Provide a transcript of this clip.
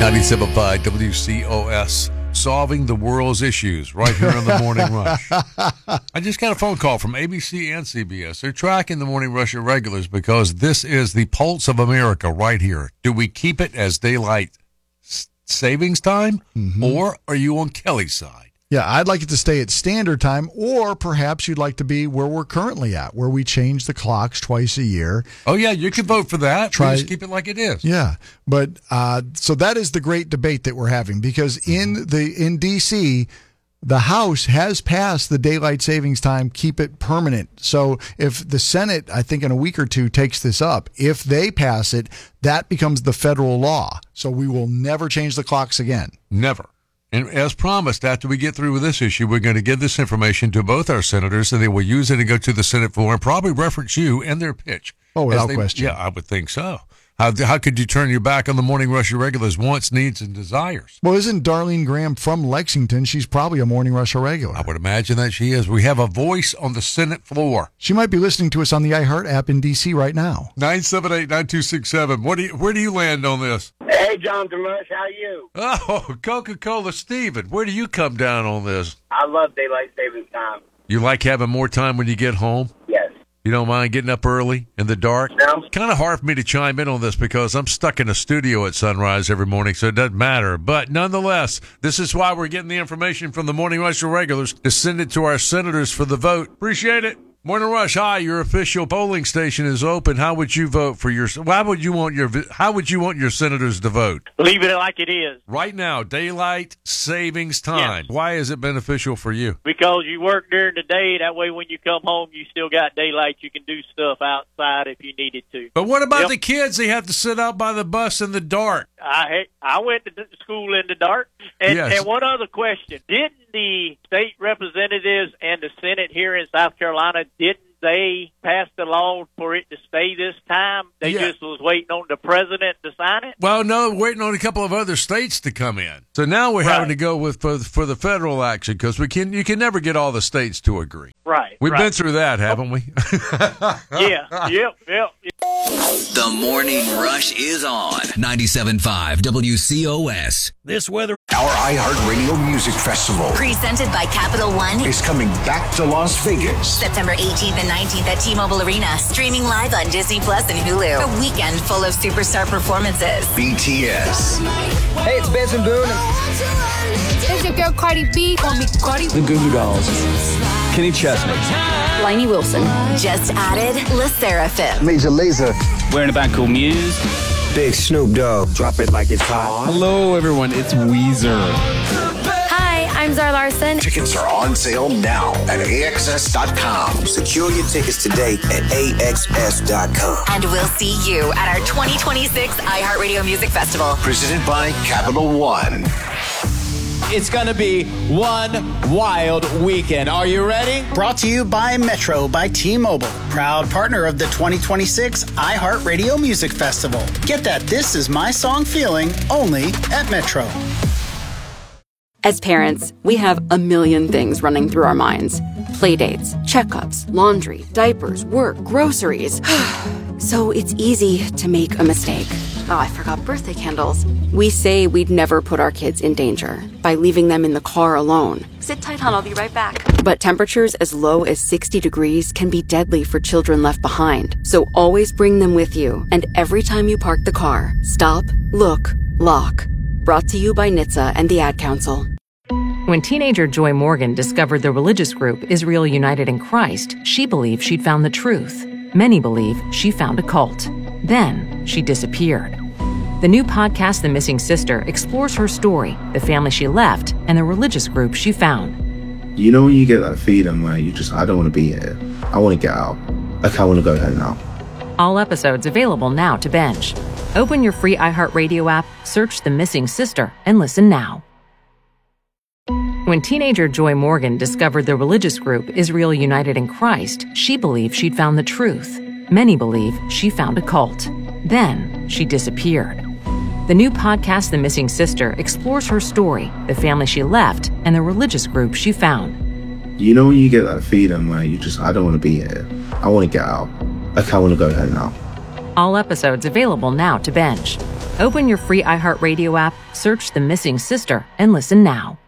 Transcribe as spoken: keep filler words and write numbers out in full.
ninety-seven point five W C O S, solving the world's issues right here on the Morning Rush. I just got a phone call from A B C and C B S. They're tracking the Morning Rush irregulars because this is the pulse of America right here. Do we keep it as daylight s- savings time, mm-hmm. or are you on Kelly's side? Yeah, I'd like it to stay at standard time, or perhaps you'd like to be where we're currently at, where we change the clocks twice a year. Oh, yeah, you can vote for that. Try, we just keep it like it is. Yeah, but uh, so that is the great debate that we're having, because in the in D C, the House has passed the daylight savings time, keep it permanent. So if the Senate, I think in a week or two, takes this up, if they pass it, that becomes the federal law. So we will never change the clocks again. Never. And as promised, after we get through with this issue, we're going to give this information to both our senators, and they will use it and go to the Senate floor and probably reference you and their pitch. Oh, without they, question. Yeah, I would think so. How how could you turn your back on the Morning Rush irregulars' wants, needs, and desires? Well, isn't Darlene Graham from Lexington? She's probably a Morning Rush irregular. I would imagine that she is. We have a voice on the Senate floor. She might be listening to us on the iHeart app in D C right now. nine seven eight, nine two six seven. What do you, where do you land on this? Hey, Jonathan Rush, how are you? Oh, Coca-Cola Steven, where do you come down on this? I love daylight savings time. You like having more time when you get home? Yes. You don't mind getting up early in the dark? No. It's kind of hard for me to chime in on this because I'm stuck in a studio at sunrise every morning, so it doesn't matter. But nonetheless, this is why we're getting the information from the Morning Rush regulars to send it to our senators for the vote. Appreciate it. Morning Rush, hi. Your official polling station is open. How would you vote for your? Why would you want your? How would you want your senators to vote? Leave it like it is. Right now, daylight savings time. Yes. Why is it beneficial for you? Because you work during the day. That way, when you come home, you still got daylight. You can do stuff outside if you needed to. But what about Yep. the kids? They have to sit out by the bus in the dark. I I went to school in the dark. And, Yes. and one other question: didn't the state representatives and the Senate here in South Carolina, didn't they pass the law for it to stay this time? They Yeah. just was waiting on the president to sign it? Well, no, waiting on a couple of other states to come in. So now we're having Right. to go with for, for the federal action because we can you can never get all the states to agree. Right. We've right. been through that, haven't we? Yeah, yep, yep. The Morning Rush is on ninety-seven point five W C O S. This weather. Our iHeartRadio Music Festival Presented by Capital One. is coming back to Las Vegas. September eighteenth and nineteenth at T-Mobile Arena. Streaming live on Disney Plus and Hulu. A weekend full of superstar performances. B T S, Hey, it's Benson Boone. It's your girl Cardi B. Call me Cardi. The Goo Goo Dolls. Kenny Chesney. Lainey Wilson. Just added La Seraphim. Major Lazer. We're in a band called Muse. Big Snoop Dogg. Drop it like it's hot. Hello, everyone. It's Weezer. Hi, I'm Zara Larson. Tickets are on sale now at A X S dot com. Secure your tickets today at A X S dot com. And we'll see you at our twenty twenty-six iHeartRadio Music Festival. Presented by Capital One. It's going to be one wild weekend. Are you ready? Brought to you by Metro by T-Mobile, proud partner of the twenty twenty-six iHeartRadio Music Festival. Get that This Is My Song feeling only at Metro. As parents, we have a million things running through our minds. Playdates, checkups, laundry, diapers, work, groceries. So it's easy to make a mistake. Oh, I forgot birthday candles. We say we'd never put our kids in danger by leaving them in the car alone. Sit tight, hon, I'll be right back. But temperatures as low as sixty degrees can be deadly for children left behind. So always bring them with you. And every time you park the car, stop, look, lock. Brought to you by N H T S A and the Ad Council. When teenager Joy Morgan discovered the religious group Israel United in Christ, she believed she'd found the truth. Many believe she found a cult. Then she disappeared. The new podcast, The Missing Sister, explores her story, the family she left, and the religious group she found. You know when you get that feeling where you just, I don't want to be here. I want to get out. Like, I want to go home now. All episodes available now to binge. Open your free iHeartRadio app, search The Missing Sister, and listen now. When teenager Joy Morgan discovered the religious group Israel United in Christ, she believed she'd found the truth. Many believe she found a cult. Then she disappeared. The new podcast, The Missing Sister, explores her story, the family she left, and the religious group she found. You know when you get that feeling where you just, I don't want to be here. I want to get out. Like, I want to go home now. All episodes available now to binge. Open your free iHeartRadio app, search The Missing Sister, and listen now.